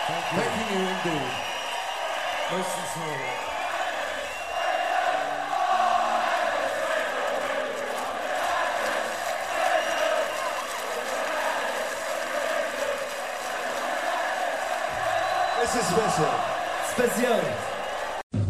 Thank you indeed. Merci so. This is special. Spécial.